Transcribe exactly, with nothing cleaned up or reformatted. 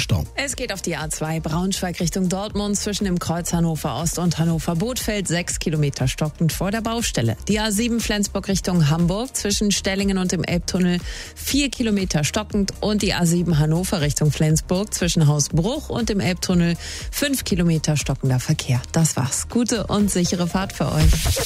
Stau. Es geht auf die A zwei Braunschweig Richtung Dortmund zwischen dem Kreuz Hannover Ost und Hannover Bothfeld sechs Kilometer stockend vor der Baustelle. Die A sieben Flensburg Richtung Hamburg zwischen Stellingen und dem Elbtunnel vier Kilometer stockend und die A sieben Hannover Richtung Flensburg zwischen Hausbruch und dem Elbtunnel fünf Kilometer stockender Verkehr. Das war's. Gute und sichere Fahrt für euch.